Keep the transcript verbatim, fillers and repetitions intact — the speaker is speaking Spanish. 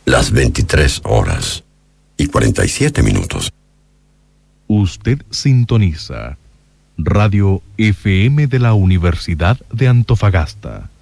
las veintitrés horas y cuarenta y siete minutos. Usted sintoniza Radio F M de la Universidad de Antofagasta.